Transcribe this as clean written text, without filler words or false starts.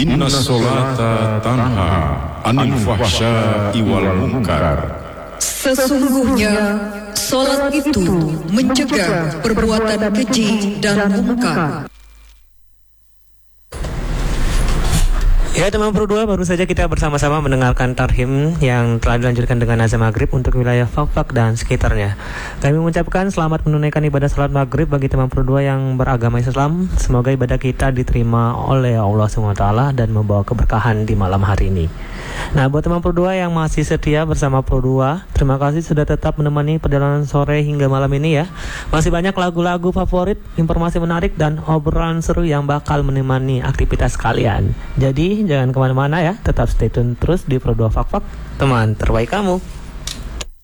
Inna salata tanha anil fahsya'i wal munkar. Sesungguhnya salat itu mencegah perbuatan keji dan mungkar. Ya teman Pro 2, baru saja kita bersama-sama mendengarkan tarhim yang telah dilanjutkan dengan azan maghrib untuk wilayah Fakfak dan sekitarnya. Kami mengucapkan selamat menunaikan ibadah salat maghrib bagi teman Pro 2 yang beragama Islam. Semoga ibadah kita diterima oleh Allah SWT dan membawa keberkahan di malam hari ini. Nah, buat teman Pro 2 yang masih setia bersama Pro 2, terima kasih sudah tetap menemani perjalanan sore hingga malam ini ya. Masih banyak lagu-lagu favorit, informasi menarik, dan obrolan seru yang bakal menemani aktivitas kalian. Jadi jangan kemana-mana ya, tetap stay tune terus di Pro 2 Fakfak, teman terbaik kamu.